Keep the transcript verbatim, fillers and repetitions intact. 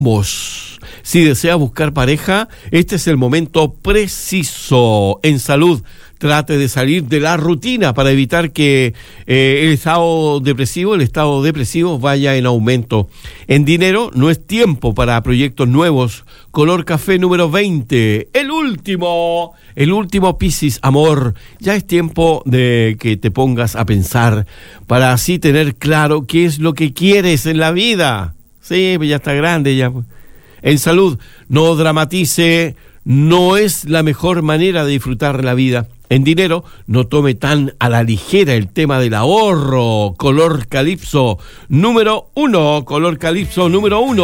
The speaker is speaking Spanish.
Vos, si desea buscar pareja, este es el momento preciso. En salud, trate de salir de la rutina para evitar que eh, el estado depresivo, el estado depresivo vaya en aumento. En dinero, no es tiempo para proyectos nuevos. Color café número veinte, el último, el último Piscis, amor. Ya es tiempo de que te pongas a pensar para así tener claro qué es lo que quieres en la vida. Sí, pues ya está grande ya. En salud, no dramatice, no es la mejor manera de disfrutar la vida. En dinero, no tome tan a la ligera el tema del ahorro. Color calipso número uno, color calipso número uno.